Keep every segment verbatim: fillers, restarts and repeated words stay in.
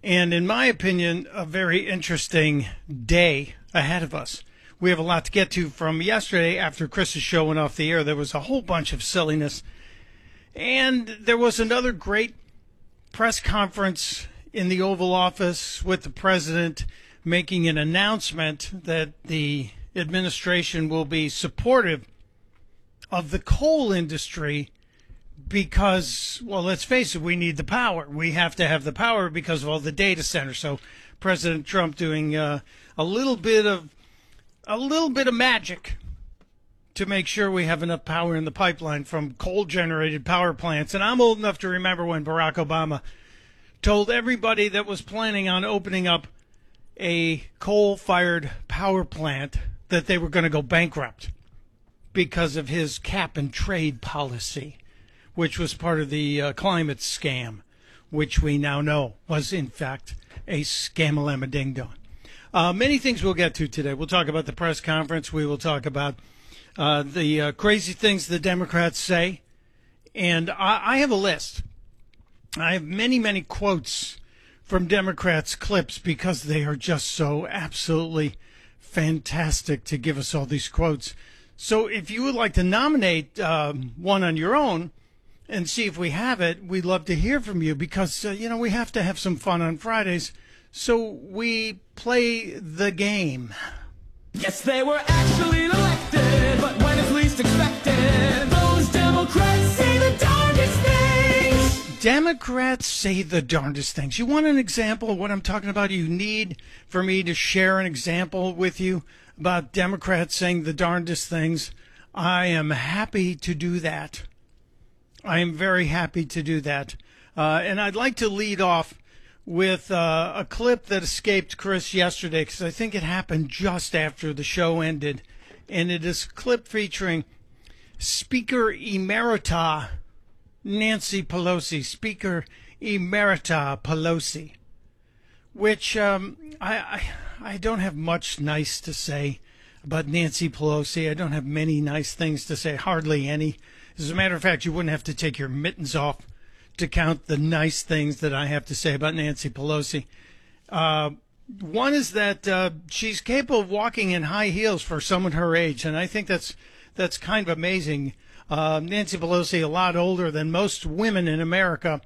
and in my opinion, a very interesting day ahead of us. We have a lot to get to from yesterday after Chris's show went off the air. There was a whole bunch of silliness. And there was another great press conference in the Oval Office with the president making an announcement that the administration will be supportive of the coal industry because, well, let's face it, we need the power. We have to have the power because of all the data centers. So President Trump doing uh, a little bit of a little bit of magic to make sure we have enough power in the pipeline from coal-generated power plants. And I'm old enough to remember when Barack Obama told everybody that was planning on opening up a coal-fired power plant that they were going to go bankrupt because of his cap-and-trade policy, which was part of the uh, climate scam, which we now know was, in fact, a scam-a-llama-ding-dong. Uh, many things we'll get to today. We'll talk about the press conference. We will talk about uh, the uh, crazy things the Democrats say. And I, I have a list. I have many, many quotes from Democrats' clips because they are just so absolutely fantastic to give us all these quotes. So if you would like to nominate um, one on your own and see if we have it, we'd love to hear from you because, uh, you know, we have to have some fun on Fridays. So we play the game. Yes, they were actually elected, but when it's least expected, those Democrats say the darndest things. Democrats say the darndest things. You want an example of what I'm talking about? You need for me to share an example with you about Democrats saying the darndest things. I am happy to do that. I am very happy to do that. Uh, and I'd like to lead off with uh, a clip that escaped Chris yesterday because I think it happened just after the show ended. And it is a clip featuring Speaker Emerita Nancy Pelosi, Speaker Emerita Pelosi, which um, I, I I don't have much nice to say about Nancy Pelosi. I don't have many nice things to say, hardly any. As a matter of fact, you wouldn't have to take your mittens off to count the nice things that I have to say about Nancy Pelosi. Uh, one is that uh, she's capable of walking in high heels for someone her age, and I think that's that's kind of amazing. Uh, Nancy Pelosi, a lot older than most women in America,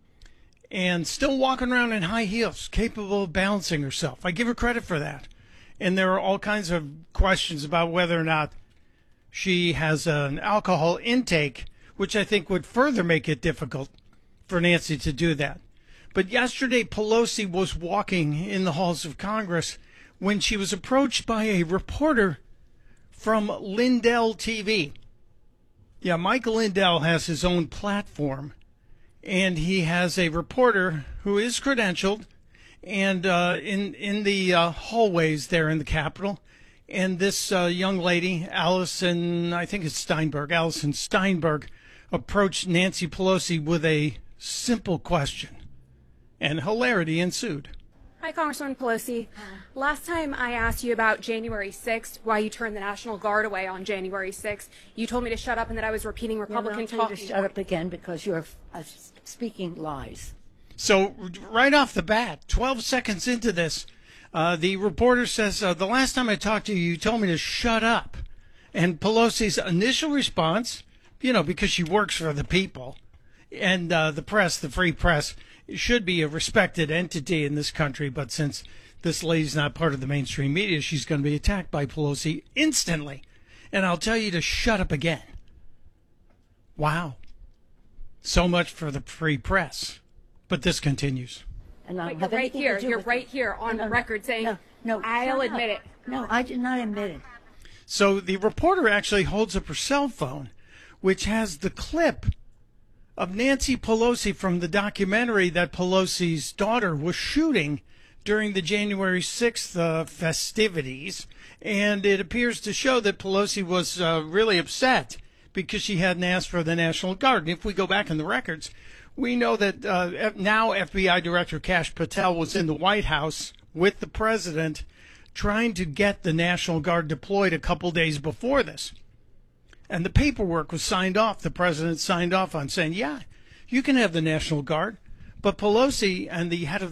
and still walking around in high heels, capable of balancing herself. I give her credit for that. And there are all kinds of questions about whether or not she has an alcohol intake, which I think would further make it difficult for Nancy to do that. But yesterday, Pelosi was walking in the halls of Congress when she was approached by a reporter from Lindell T V. Yeah, Michael Lindell has his own platform, and he has a reporter who is credentialed and uh, in in the uh, hallways there in the Capitol. And this uh, young lady, Allison, I think it's Steinberg, Allison Steinberg, approached Nancy Pelosi with a simple question, and hilarity ensued. Hi, Congresswoman Pelosi. Last time I asked you about January sixth, why you turned the National Guard away on January sixth, you told me to shut up and that I was repeating Republican yeah, talk. to shut up again because you're uh, speaking lies. So right off the bat, twelve seconds into this, uh, the reporter says, uh, the last time I talked to you, you told me to shut up. And Pelosi's initial response, you know, because she works for the people, and uh, the press, the free press, should be a respected entity in this country, but since this lady's not part of the mainstream media, she's going to be attacked by Pelosi instantly. And I'll tell you to shut up again. Wow. So much for the free press. But this continues. And I But don't you're have right anything here. to do You're with right it. here on No, no, record saying, no, no, I'll shut admit up. it. No, I did not admit it. So the reporter actually holds up her cell phone, which has the clip of Nancy Pelosi from the documentary that Pelosi's daughter was shooting during the January sixth uh, festivities. And it appears to show that Pelosi was uh, really upset because she hadn't asked for the National Guard. And if we go back in the records, we know that uh, now F B I Director Kash Patel was in the White House with the president trying to get the National Guard deployed a couple days before this. And the paperwork was signed off. The president signed off on saying, yeah, you can have the National Guard. But Pelosi and the head of